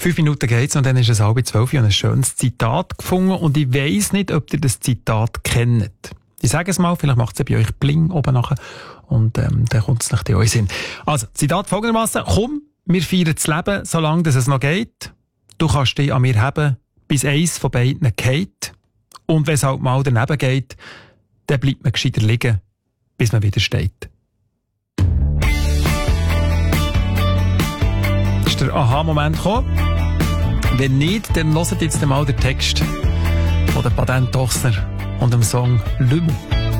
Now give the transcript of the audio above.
5 Minuten geht's und dann ist es 11:30 und ein schönes Zitat gefunden und ich weiss nicht, ob ihr das Zitat kennt. Ich sage es mal, vielleicht macht es bei euch Bling oben nachher und dann kommt es nach dir in Sinn. Also, Zitat folgendermaßen: Komm, wir feiern das Leben, solange es noch geht. Du kannst dich an mir haben, bis eins von beiden geht. Und wenn es halt mal daneben geht, dann bleibt man gescheiter liegen, bis man wieder steht. Ist der Aha-Moment gekommen? Wenn nicht, dann hört jetzt mal den Text von der Patent Ochsner und dem Song «Lümmel».